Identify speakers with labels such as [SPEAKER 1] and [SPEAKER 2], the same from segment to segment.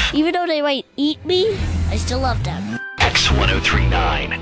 [SPEAKER 1] Even though they might eat me, I still love them.
[SPEAKER 2] X1039.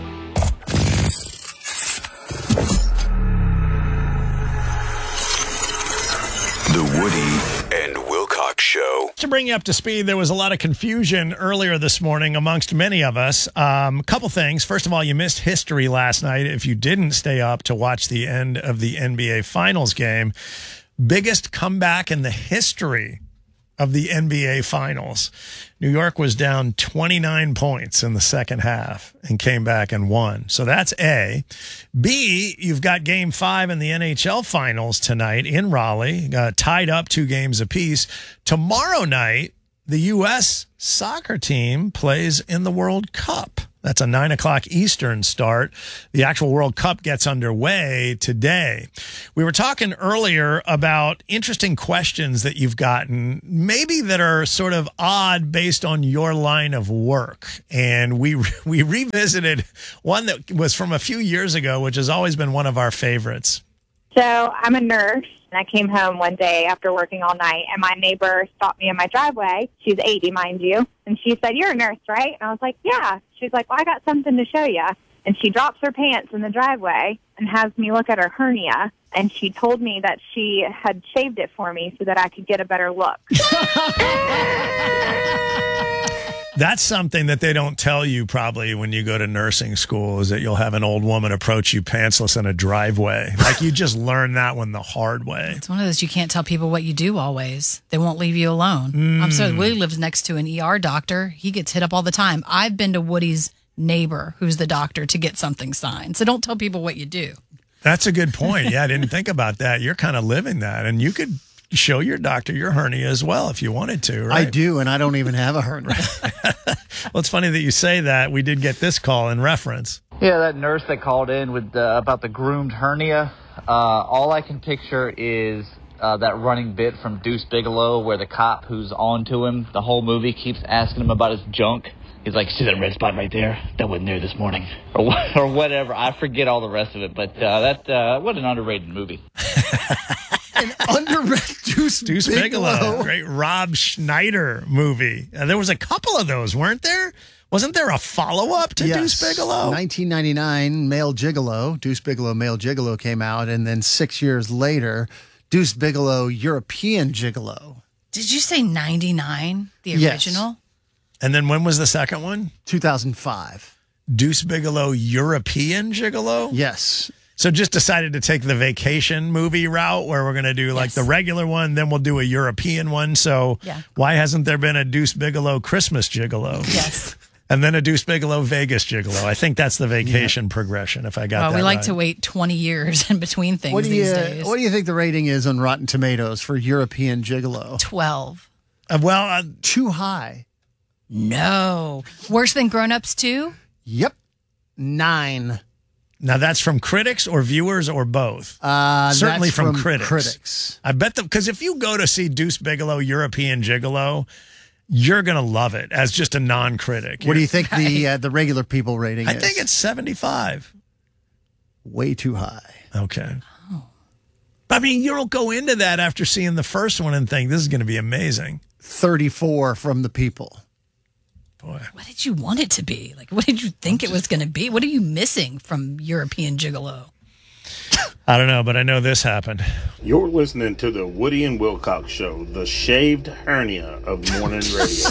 [SPEAKER 3] The Woody and Wilcox Show.
[SPEAKER 4] To bring you up to speed, there was a lot of confusion earlier this morning amongst many of us. Couple things. First of all, you missed history last night if you didn't stay up to watch the end of the NBA Finals game. Biggest comeback in the history of the NBA Finals. New York was down 29 points in the second half and came back and won. So that's A. B, you've got Game 5 in the NHL Finals tonight in Raleigh, tied up 2 games apiece. Tomorrow night, the U.S. soccer team plays in the World Cup. That's a 9 o'clock Eastern start. The actual World Cup gets underway today. We were talking earlier about interesting questions that you've gotten, maybe that are sort of odd based on your line of work. And we revisited one that was from a few years ago, which has always been one of our favorites.
[SPEAKER 5] So I'm a nurse, and I came home one day after working all night, and my neighbor stopped me in my driveway. She's 80, mind you. And she said, "You're a nurse, right?" And I was like, "Yeah." She's like, "Well, I got something to show you." And she drops her pants in the driveway and has me look at her hernia. And she told me that she had shaved it for me so that I could get a better look.
[SPEAKER 4] That's something that they don't tell you probably when you go to nursing school, is that you'll have an old woman approach you pantsless in a driveway. Like, you just learn that one the hard way.
[SPEAKER 6] It's one of those, you can't tell people what you do always. They won't leave you alone. I'm sorry, Woody lives next to an ER doctor. He gets hit up all the time. I've been to Woody's neighbor, who's the doctor, to get something signed. So don't tell people what you do. That's
[SPEAKER 4] a good point. Yeah, I didn't think about that. You're kind of living that. And you could show your doctor your hernia as well if you wanted to, right?
[SPEAKER 7] I do, and I don't even have a hernia.
[SPEAKER 4] Well, it's funny that you say that. We did get this call in reference.
[SPEAKER 8] Yeah, that nurse that called in with about the groomed hernia. All I can picture is that running bit from Deuce Bigalow where the cop who's on to him the whole movie keeps asking him about his junk. He's like, "See that red spot right there? That wasn't there this morning." Or whatever. I forget all the rest of it, but what an underrated movie.
[SPEAKER 7] An underrated Deuce Bigalow.
[SPEAKER 4] Great Rob Schneider movie. There was a couple of those, weren't there? Wasn't there a follow-up to Deuce Bigalow?
[SPEAKER 7] 1999, Male Gigolo. Deuce Bigalow, Male Gigolo came out, and then 6 years later, Deuce Bigalow, European Gigolo.
[SPEAKER 6] Did you say 99, the original?
[SPEAKER 7] Yes.
[SPEAKER 4] And then when was the second one?
[SPEAKER 7] 2005.
[SPEAKER 4] Deuce Bigalow, European Gigolo?
[SPEAKER 7] Yes.
[SPEAKER 4] So just decided to take the vacation movie route where we're going to do like the regular one, then we'll do a European one. So why hasn't there been a Deuce Bigalow Christmas Gigolo?
[SPEAKER 6] Yes.
[SPEAKER 4] And then a Deuce Bigalow Vegas Gigolo. I think that's the vacation progression, if I got that
[SPEAKER 6] we like
[SPEAKER 4] right.
[SPEAKER 6] to wait 20 years in between things these days.
[SPEAKER 7] What do you think the rating is on Rotten Tomatoes for European Gigolo?
[SPEAKER 6] 12.
[SPEAKER 7] Too high.
[SPEAKER 6] No. Worse than Grown Ups 2?
[SPEAKER 7] Yep. 9.
[SPEAKER 4] Now, that's from critics or viewers or both? Certainly
[SPEAKER 7] that's
[SPEAKER 4] from critics. I bet them, because if you go to see Deuce Bigalow, European Gigolo, you're going to love it as just a non-critic.
[SPEAKER 7] What do you think the regular people rating is?
[SPEAKER 4] I think it's 75.
[SPEAKER 7] Way too high.
[SPEAKER 4] Okay. Oh. I mean, you'll go into that after seeing the first one and think, this is going to be amazing.
[SPEAKER 7] 34 from the people.
[SPEAKER 4] Boy.
[SPEAKER 6] What did you want it to be? Like, what did you think it was going to be? What are you missing from European Gigolo?
[SPEAKER 4] I don't know, but I know this happened.
[SPEAKER 9] You're listening to the Woody and Wilcox Show, the shaved hernia of morning radio.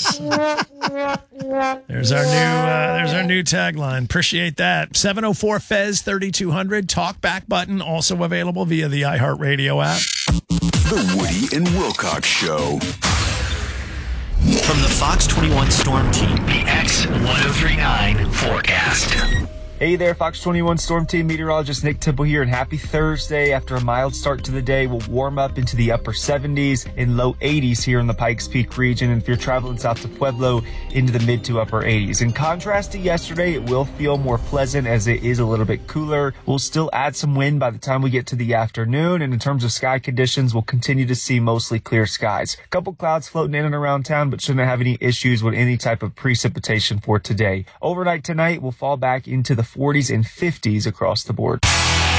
[SPEAKER 4] There's our new tagline. Appreciate that. 704-FEZ-3200 talkback button, also available via the iHeartRadio app.
[SPEAKER 3] The Woody and Wilcox Show.
[SPEAKER 2] From the Fox 21 Storm Team, the X1039 forecast.
[SPEAKER 10] Hey there, Fox 21 Storm Team meteorologist Nick Temple here, and happy Thursday. After a mild start to the day, we'll warm up into the upper 70s and low 80s here in the Pikes Peak region, and if you're traveling south to Pueblo, into the mid to upper 80s. In contrast to yesterday, it will feel more pleasant as it is a little bit cooler. We'll still add some wind by the time we get to the afternoon, and in terms of sky conditions, we'll continue to see mostly clear skies. A couple clouds floating in and around town, but shouldn't have any issues with any type of precipitation for today. Overnight tonight, we'll fall back into the 40s and 50s across the board.